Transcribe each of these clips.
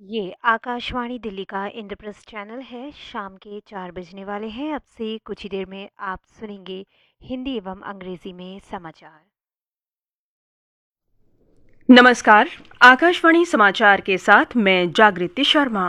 ये आकाशवाणी दिल्ली का इंद्रप्रस्थ चैनल है। शाम के 4 बजने वाले हैं। अब से कुछ ही देर में आप सुनेंगे हिंदी एवं अंग्रेजी में समाचार। नमस्कार, आकाशवाणी समाचार के साथ मैं जागृति शर्मा।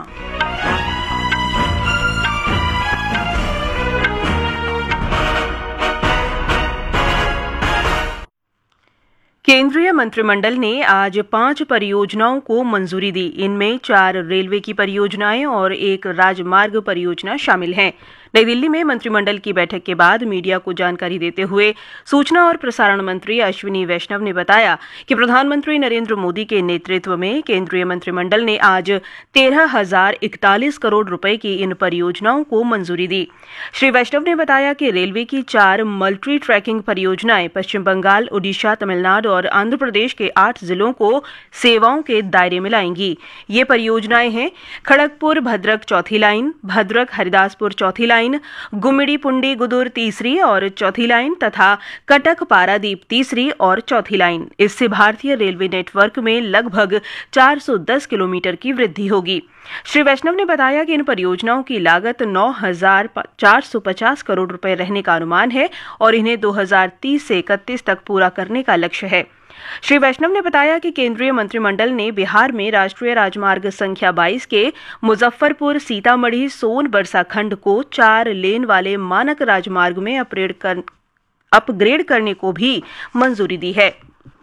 केंद्रीय मंत्रिमंडल ने आज 5 परियोजनाओं को मंजूरी दी। इनमें 4 रेलवे की परियोजनाएं और एक राजमार्ग परियोजना शामिल हैं। नई दिल्ली में मंत्रिमंडल की बैठक के बाद मीडिया को जानकारी देते हुए सूचना और प्रसारण मंत्री अश्विनी वैष्णव ने बताया कि प्रधानमंत्री नरेंद्र मोदी के नेतृत्व में केंद्रीय मंत्रिमंडल ने आज 13,041 करोड़ रुपए की इन परियोजनाओं को मंजूरी दी। श्री वैष्णव ने बताया कि रेलवे की 4 मल्टी ट्रैकिंग परियोजनाएं पश्चिम बंगाल, ओडिशा, तमिलनाडु और आंध्र प्रदेश के 8 जिलों को सेवाओं के दायरे में लाएंगी। ये परियोजनाएं हैं खड़गपुर भद्रक चौथी लाइन, भद्रक हरिदासपुर चौथी लाइन, गुम्मिड़ी पुंडी गुदुर तीसरी और चौथी लाइन तथा कटक पारादीप तीसरी और चौथी लाइन। इससे भारतीय रेलवे नेटवर्क में लगभग 410 किलोमीटर की वृद्धि होगी। श्री वैष्णव ने बताया कि इन परियोजनाओं की लागत 9,450 करोड़ रुपए रहने का अनुमान है और इन्हें 2030 से 31 तक पूरा करने का लक्ष्य है। श्री वैष्णव ने बताया कि केंद्रीय मंत्रिमंडल ने बिहार में राष्ट्रीय राजमार्ग संख्या 22 के मुजफ्फरपुर सीतामढ़ी सोनबरसा खंड को 4 लेन वाले मानक राजमार्ग में अपग्रेड करने को भी मंजूरी दी है।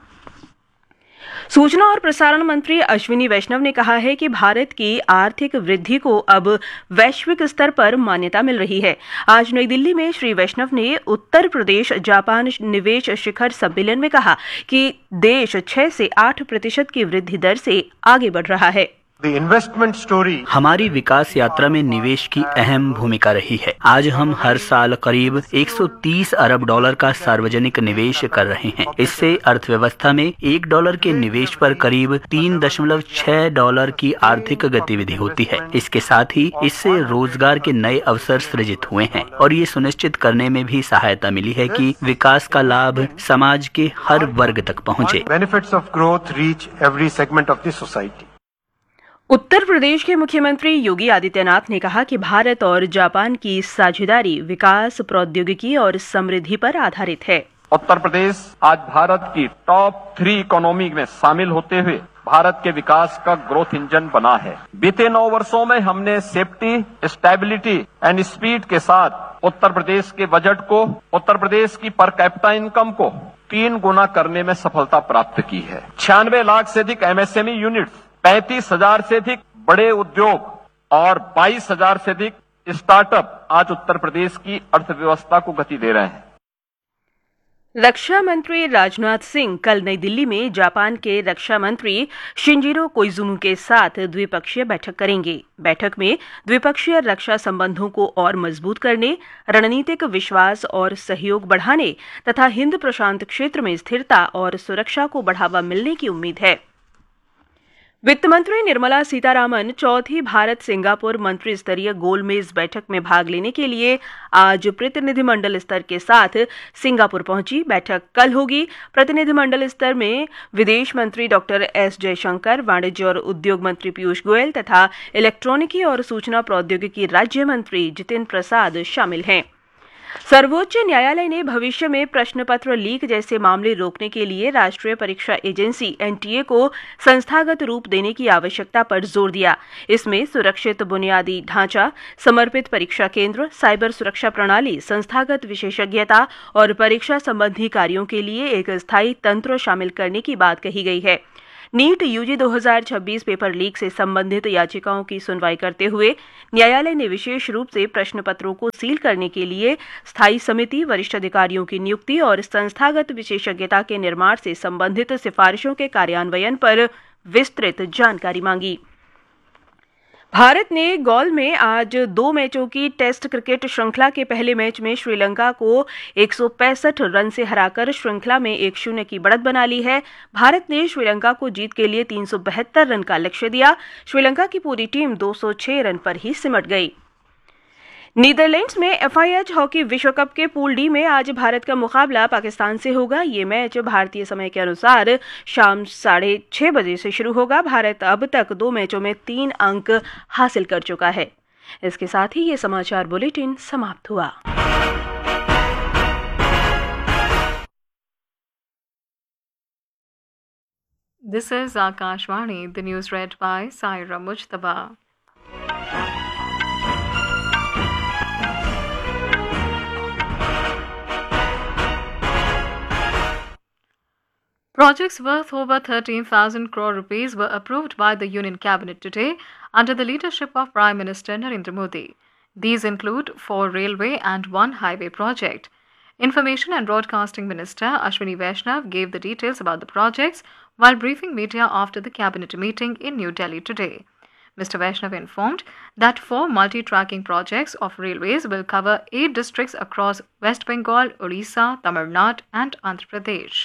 सूचना और प्रसारण मंत्री अश्विनी वैष्णव ने कहा है कि भारत की आर्थिक वृद्धि को अब वैश्विक स्तर पर मान्यता मिल रही है। आज नई दिल्ली में श्री वैष्णव ने उत्तर प्रदेश जापान निवेश शिखर सम्मेलन में कहा कि देश 6 से 8% की वृद्धि दर से आगे बढ़ रहा है। हमारी विकास यात्रा में निवेश की अहम भूमिका रही है। आज हम हर साल करीब 130 अरब डॉलर का सार्वजनिक निवेश कर रहे हैं। इससे अर्थव्यवस्था में $1 के निवेश पर करीब $3.6 की आर्थिक गतिविधि होती है। इसके साथ ही इससे रोजगार के नए अवसर सृजित हुए हैं और ये सुनिश्चित करने में भी सहायता मिली है कि विकास का लाभ समाज के हर वर्ग तक पहुँचे। उत्तर प्रदेश के मुख्यमंत्री योगी आदित्यनाथ ने कहा कि भारत और जापान की साझेदारी विकास, प्रौद्योगिकी और समृद्धि पर आधारित है। उत्तर प्रदेश आज भारत की टॉप 3 इकोनॉमी में शामिल होते हुए भारत के विकास का ग्रोथ इंजन बना है। बीते 9 वर्षों में हमने सेफ्टी, स्टेबिलिटी एंड स्पीड के साथ उत्तर प्रदेश के बजट को, उत्तर प्रदेश की पर कैपिटा इनकम को 3 गुना करने में सफलता प्राप्त की है। 96 लाख से अधिक एमएसएमई यूनिट्स, 35,000 से अधिक बड़े उद्योग और 22,000 से अधिक स्टार्टअप आज उत्तर प्रदेश की अर्थव्यवस्था को गति दे रहे हैं। रक्षा मंत्री राजनाथ सिंह कल नई दिल्ली में जापान के रक्षा मंत्री शिंजिरो कोइजुमी के साथ द्विपक्षीय बैठक करेंगे। बैठक में द्विपक्षीय रक्षा संबंधों को और मजबूत करने, रणनीतिक विश्वास और सहयोग बढ़ाने तथा हिंद प्रशांत क्षेत्र में स्थिरता और सुरक्षा को बढ़ावा मिलने की उम्मीद है। वित्त मंत्री निर्मला सीतारामन चौथी भारत सिंगापुर मंत्री स्तरीय गोलमेज बैठक में भाग लेने के लिए आज प्रतिनिधिमंडल स्तर के साथ सिंगापुर पहुंची। बैठक कल होगी। प्रतिनिधिमंडल स्तर में विदेश मंत्री डॉक्टर एस जयशंकर, वाणिज्य और उद्योग मंत्री पीयूष गोयल तथा इलेक्ट्रॉनिकी और सूचना प्रौद्योगिकी राज्य मंत्री जितिन प्रसाद शामिल हैं। सर्वोच्च न्यायालय ने भविष्य में प्रश्न पत्र लीक जैसे मामले रोकने के लिए राष्ट्रीय परीक्षा एजेंसी एनटीए को संस्थागत रूप देने की आवश्यकता पर जोर दिया। इसमें सुरक्षित बुनियादी ढांचा, समर्पित परीक्षा केंद्र, साइबर सुरक्षा प्रणाली, संस्थागत विशेषज्ञता और परीक्षा संबंधी कार्यों के लिए एक स्थायी तंत्र शामिल करने की बात कही गई है। नीट यूजी 2026 पेपर लीक से संबंधित याचिकाओं की सुनवाई करते हुए न्यायालय ने विशेष रूप से प्रश्न पत्रों को सील करने के लिए स्थायी समिति, वरिष्ठ अधिकारियों की नियुक्ति और संस्थागत विशेषज्ञता के निर्माण से संबंधित सिफारिशों के कार्यान्वयन पर विस्तृत जानकारी मांगी। भारत ने गौल में आज 2 मैचों की टेस्ट क्रिकेट श्रृंखला के पहले मैच में श्रीलंका को 165 रन से हराकर श्रृंखला में 1-0 की बढ़त बना ली है। भारत ने श्रीलंका को जीत के लिए 372 रन का लक्ष्य दिया। श्रीलंका की पूरी टीम 206 रन पर ही सिमट गई। नीदरलैंड्स में FIH हॉकी विश्व कप के पूल डी में आज भारत का मुकाबला पाकिस्तान से होगा। ये मैच भारतीय समय के अनुसार शाम 6:30 बजे से शुरू होगा। भारत अब तक 2 मैचों में 3 अंक हासिल कर चुका है। इसके साथ ही ये समाचार बुलेटिन समाप्त हुआ। This is Akashvani, the news read by Saira Mujtaba. Projects worth over 13,000 crore rupees were approved by the Union Cabinet today under the leadership of Prime Minister Narendra Modi. These include 4 railway and 1 highway project. Information and Broadcasting Minister Ashwini Vaishnav gave the details about the projects while briefing media after the cabinet meeting in New Delhi today. Mr. Vaishnav informed that 4 multi-tracking projects of railways will cover 8 districts across West Bengal, Odisha, Tamil Nadu and Andhra Pradesh.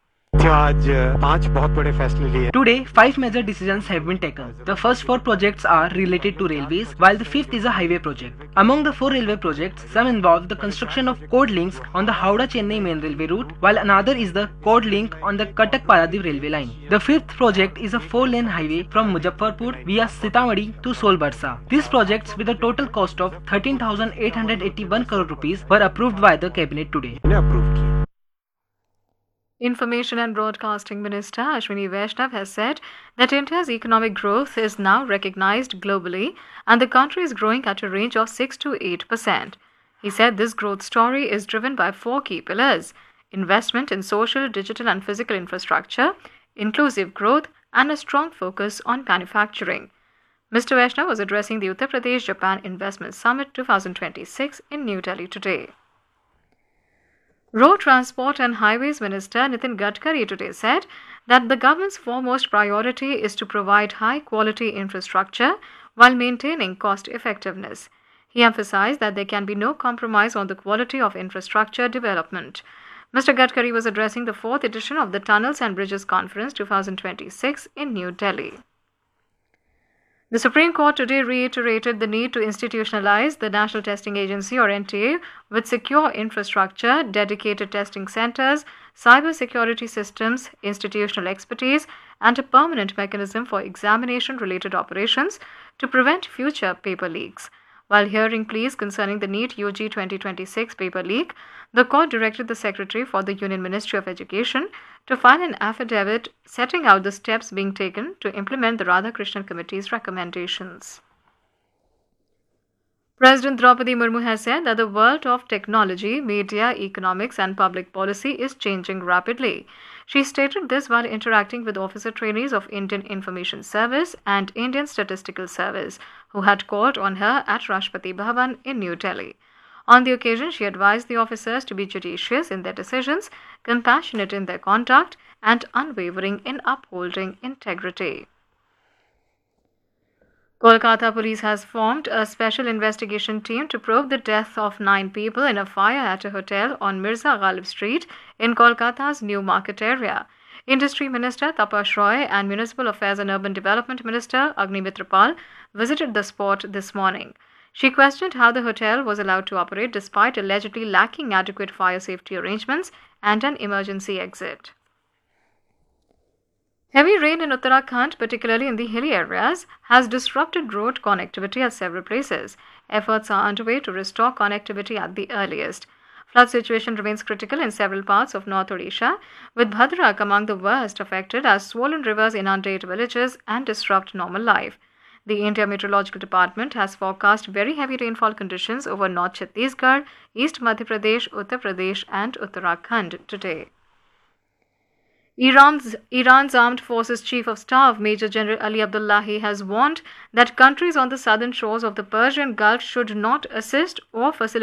Today, 5 major decisions have been taken. The first 4 projects are related to railways, while the 5th is a highway project. Among the 4 railway projects, some involve the construction of code links on the Howrah-Chennai main railway route, while another is the code link on the Cuttack-Paradip railway line. The 5th project is a 4-lane highway from Muzaffarpur via Sitamarhi to Solbarsa. These projects, with a total cost of 13,881 crore rupees, were approved by the cabinet today. Information and Broadcasting Minister Ashwini Vaishnav has said that India's economic growth is now recognized globally and the country is growing at a range of 6 to 8%. He said this growth story is driven by 4 key pillars: investment in social, digital and physical infrastructure, inclusive growth and a strong focus on manufacturing. Mr. Vaishnav was addressing the Uttar Pradesh Japan Investment Summit 2026 in New Delhi today. Road Transport and Highways Minister Nitin Gadkari today said that the government's foremost priority is to provide high-quality infrastructure while maintaining cost effectiveness. He emphasized that there can be no compromise on the quality of infrastructure development. Mr. Gadkari was addressing the 4th edition of the Tunnels and Bridges Conference 2026 in New Delhi. The Supreme Court today reiterated the need to institutionalize the National Testing Agency or NTA with secure infrastructure, dedicated testing centers, cyber-security systems, institutional expertise, and a permanent mechanism for examination-related operations to prevent future paper leaks. While hearing pleas concerning the NEET UG 2026 paper leak, the court directed the Secretary for the Union Ministry of Education to file an affidavit setting out the steps being taken to implement the Radhakrishnan Committee's recommendations. President Draupadi Murmu has said that the world of technology, media, economics and public policy is changing rapidly. She stated this while interacting with officer trainees of Indian Information Service and Indian Statistical Service, who had called on her at Rashtrapati Bhavan in New Delhi. On the occasion, she advised the officers to be judicious in their decisions, compassionate in their conduct, and unwavering in upholding integrity. Kolkata Police has formed a special investigation team to probe the death of 9 people in a fire at a hotel on Mirza Ghalib Street in Kolkata's New Market area. Industry Minister Tapash Roy and Municipal Affairs and Urban Development Minister Agni Mitrapal visited the spot this morning. She questioned how the hotel was allowed to operate despite allegedly lacking adequate fire safety arrangements and an emergency exit. Heavy rain in Uttarakhand, particularly in the hilly areas, has disrupted road connectivity at several places. Efforts are underway to restore connectivity at the earliest. Flood situation remains critical in several parts of North Odisha, with Bhadrak among the worst affected as swollen rivers inundate villages and disrupt normal life. The India Meteorological Department has forecast very heavy rainfall conditions over North Chhattisgarh, East Madhya Pradesh, Uttar Pradesh and Uttarakhand today. Iran's Armed Forces Chief of Staff Major General Ali Abdullahi has warned that countries on the southern shores of the Persian Gulf should not assist or facilitate